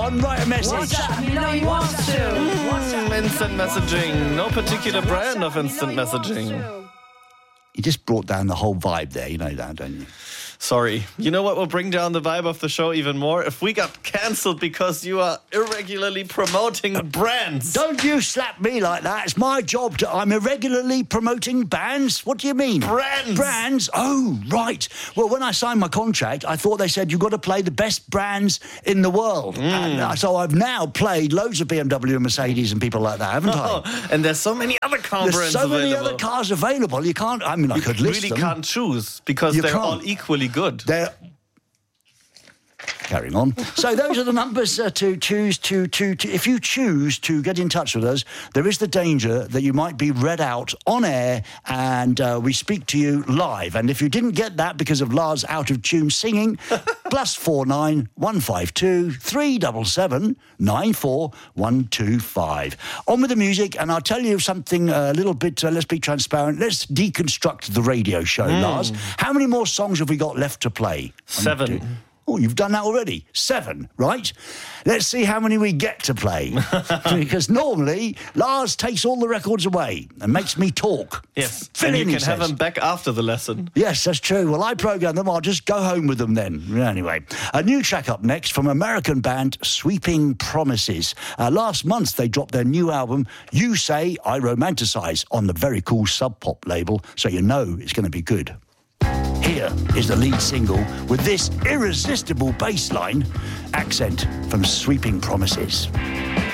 on, write a message. WhatsApp, you know he wants to. Instant messaging. No particular brand of instant messaging. You just brought down the whole vibe there, you know that, don't you? Sorry. You know what will bring down the vibe of the show even more? If we got cancelled because you are irregularly promoting brands. Don't you slap me like that. It's my job I'm irregularly promoting bands. What do you mean? Brands. Brands? Oh, right. Well, when I signed my contract, I thought they said you've got to play the best brands in the world. And so I've now played loads of BMW and Mercedes and people like that, haven't I? And there's so many other car There's brands so available. many other cars available. You can't, I mean, I could list really them. can't choose because You they're can't. all equally good. They're... Carrying on. So those are the numbers to choose to. If you choose to get in touch with us, there is the danger that you might be read out on air and we speak to you live. And if you didn't get that because of Lars out of tune singing, +49 152 377 94125. On with the music, and I'll tell you something a little bit. Let's be transparent. Let's deconstruct the radio show, Lars. How many more songs have we got left to play? 7. Oh, you've done that already. 7, right? Let's see how many we get to play. Because normally, Lars takes all the records away and makes me talk. Yes, Fill and in, you he can have says. them back after the lesson. Yes, that's true. Well, I program them. I'll just go home with them then. Anyway, a new track up next from American band Sweeping Promises. Last month, they dropped their new album, You Say I Romanticize, on the very cool Sub Pop label, so you know it's going to be good. Here is the lead single with this irresistible bass line, Accent from Sweeping Promises.